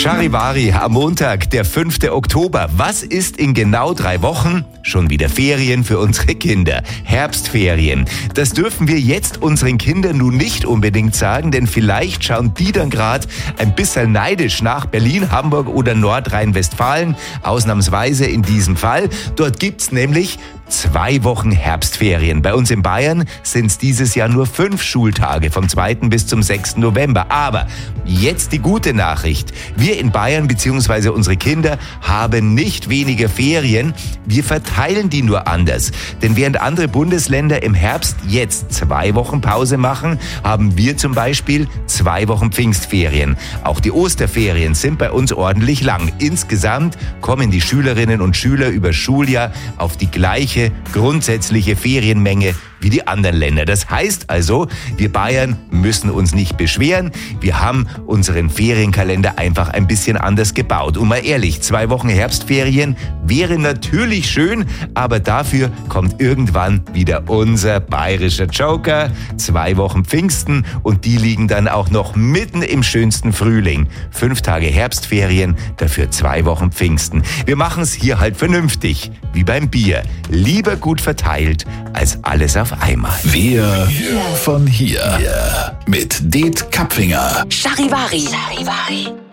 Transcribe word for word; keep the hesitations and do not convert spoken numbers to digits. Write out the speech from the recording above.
Charivari am Montag, der fünfte Oktober. Was ist in genau drei Wochen? Schon wieder Ferien für unsere Kinder. Herbstferien. Das dürfen wir jetzt unseren Kindern nun nicht unbedingt sagen, denn vielleicht schauen die dann gerade ein bisschen neidisch nach Berlin, Hamburg oder Nordrhein-Westfalen. Ausnahmsweise in diesem Fall. Dort gibt's nämlich zwei Wochen Herbstferien. Bei uns in Bayern sind es dieses Jahr nur fünf Schultage, vom zweiten bis zum sechsten November. Aber jetzt die gute Nachricht. Wir in Bayern bzw. unsere Kinder haben nicht weniger Ferien. Wir verteilen die nur anders. Denn während andere Bundesländer im Herbst jetzt zwei Wochen Pause machen, haben wir zum Beispiel zwei Wochen Pfingstferien. Auch die Osterferien sind bei uns ordentlich lang. Insgesamt kommen die Schülerinnen und Schüler über Schuljahr auf die gleiche grundsätzliche Ferienmenge wie die anderen Länder. Das heißt also, wir Bayern müssen uns nicht beschweren. Wir haben unseren Ferienkalender einfach ein bisschen anders gebaut. Und mal ehrlich, zwei Wochen Herbstferien wäre natürlich schön, aber dafür kommt irgendwann wieder unser bayerischer Joker. Zwei Wochen Pfingsten und die liegen dann auch noch mitten im schönsten Frühling. Fünf Tage Herbstferien, dafür zwei Wochen Pfingsten. Wir machen es hier halt vernünftig, wie beim Bier. Lieber gut verteilt, als alles auf einmal. Wir von hier. Mit Det Kapfinger. Charivari. Charivari.